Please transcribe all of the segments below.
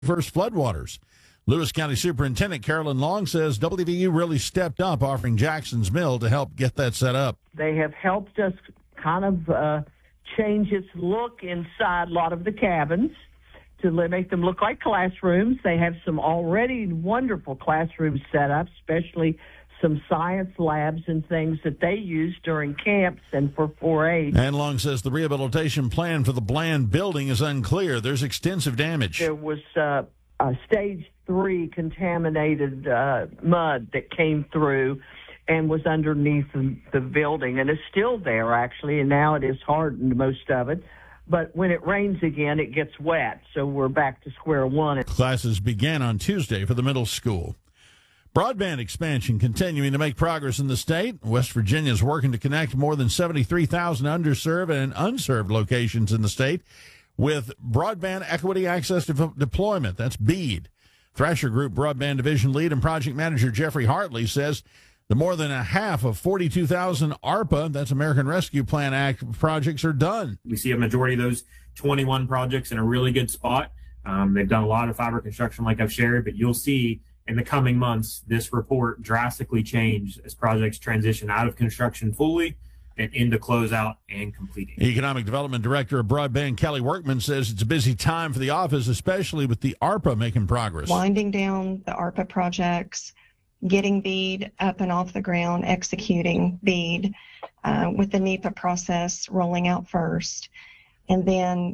first floodwaters. Lewis County Superintendent Carolyn Long says WVU really stepped up, offering Jackson's Mill to help get that set up. They have helped us kind of change its look inside a lot of the cabins to make them look like classrooms. They have some already wonderful classroom setups, especially some science labs and things that they use during camps and for 4-H. And Long says the rehabilitation plan for the Bland building is unclear. There's extensive damage. There was a stage 3 contaminated mud that came through and was underneath the building, and it's still there, actually, and now it is hardened, most of it. But when it rains again, it gets wet, so we're back to square one. Classes began on Tuesday for the middle school. Broadband expansion continuing to make progress in the state. West Virginia is working to connect more than 73,000 underserved and unserved locations in the state with Broadband Equity Access Deployment. That's BEAD. Thrasher Group Broadband Division Lead and Project Manager Jeffrey Hartley says the more than a half of 42,000 ARPA, that's American Rescue Plan Act projects, are done. We see a majority of those 21 projects in a really good spot. They've done a lot of fiber construction like I've shared, but you'll see in the coming months this report drastically change as projects transition out of construction fully and into closeout and completing. Economic Development Director of Broadband Kelly Workman says it's a busy time for the office, especially with the ARPA making progress. Winding down the ARPA projects, getting BEAD up and off the ground, executing BEAD with the NEPA process rolling out first, and then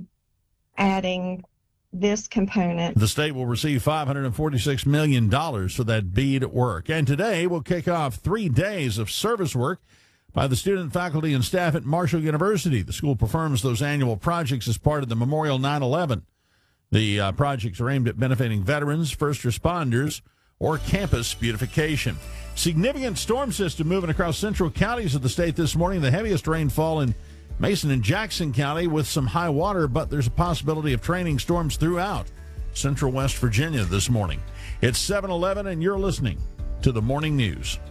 adding this component. The state will receive $546 million for that BEAD work. And today will kick off 3 days of service work by the student, faculty, and staff at Marshall University. The school performs those annual projects as part of the Memorial 9/11. The projects are aimed at benefiting veterans, first responders, or campus beautification. Significant storm system moving across central counties of the state this morning. The heaviest rainfall in Mason and Jackson County with some high water, but there's a possibility of training storms throughout central West Virginia this morning. It's 7:11 and you're listening to the Morning News.